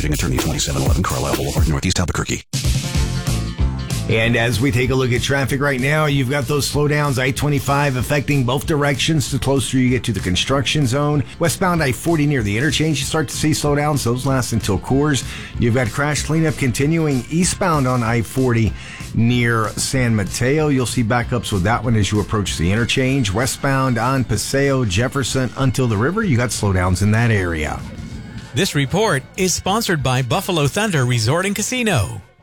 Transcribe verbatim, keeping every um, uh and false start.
Shipping attorney, twenty-seven eleven Carlisle Boulevard, Northeast Albuquerque. And as we take a look at traffic right now, you've got those slowdowns, I twenty-five affecting both directions. The closer you get to the construction zone, westbound I forty near the interchange, you start to see slowdowns. Those last until Coors. You've got crash cleanup continuing eastbound on I forty near San Mateo. You'll see backups with that one as you approach the interchange. Westbound on Paseo, Jefferson until the river, you got slowdowns in that area. This report is sponsored by Buffalo Thunder Resort and Casino.